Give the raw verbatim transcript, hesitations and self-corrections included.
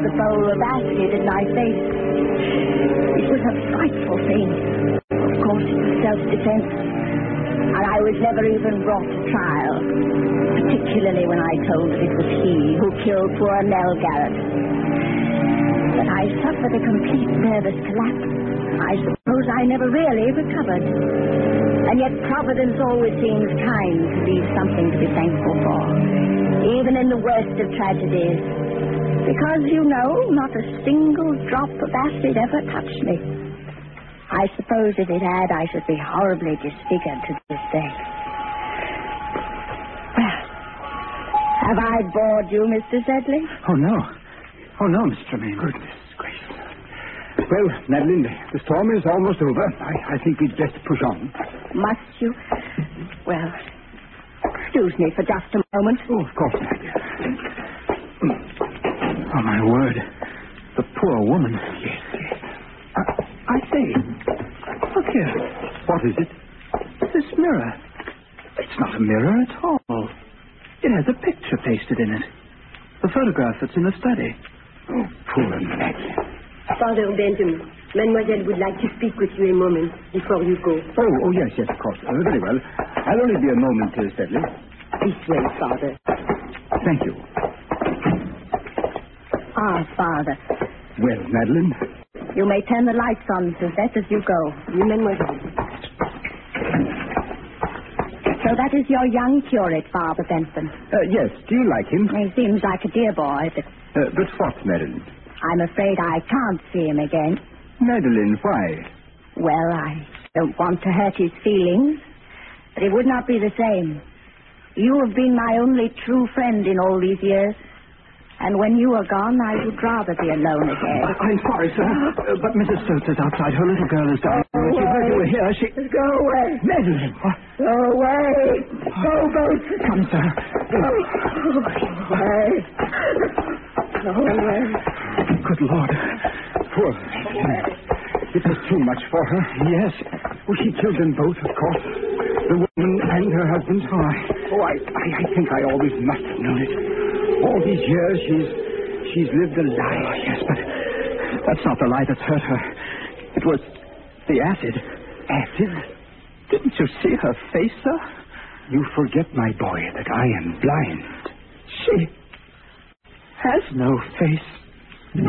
the bowl of acid in my face. It was a frightful thing. Of course, it was self-defense. And I was never even brought to trial, particularly when I told that it was he who killed poor Nell Garrett. But I suffered a complete nervous collapse. I suppose I never really recovered. And yet Providence always seems kind to leave something to be thankful for, even in the worst of tragedies. Because, you know, not a single drop of acid ever touched me. I suppose if it had, I should be horribly disfigured to this day. Well, have I bored you, Mister Sedley? Oh, no. Oh, no, Miss Tremaine. Goodness gracious. Well, Madeline, the storm is almost over. I, I think we'd best push on. Must you? Well, excuse me for just a moment. Oh, of course, my dear. Oh, my word. The poor woman. Yes, yes. I, I say, look here. What is it? This mirror. It's not a mirror at all. It has a picture pasted in it. The photograph that's in the study. Oh, poor Madeline. Father Benjamin, Mademoiselle would like to speak with you a moment before you go. Oh, oh, yes, yes, of course. Uh, very well. I'll only be a moment, uh, Sedley. This way, Father. Thank you. Ah, Father. Well, Madeline? You may turn the lights on, Suzette, as you go. Oui, Mademoiselle. So that is your young curate, Father Benson. Uh, yes, do you like him? He seems like a dear boy, but... Uh, but what, Madeline? I'm afraid I can't see him again. Madeline, why? Well, I don't want to hurt his feelings, but it would not be the same. You have been my only true friend in all these years. And when you are gone, I would rather be alone again. Uh, I'm sorry, sir. Uh, but Missus Stokes is outside. Her little girl is dying. Go She heard you were away. here. She... Go away. Madeline. What? Go away. Go both. Come, sir. Go away. Go away. Good Lord. Poor Madeline. It was too much for her. Yes. Well, she killed them both, of course. The woman and her husband. Oh, I, oh, I, I, I think I always must have known it. All these years, she's she's lived a lie. Oh, yes, but that's not the lie that's hurt her. It was the acid. Acid? Didn't you see her face, sir? You forget, my boy, that I am blind. She has no face.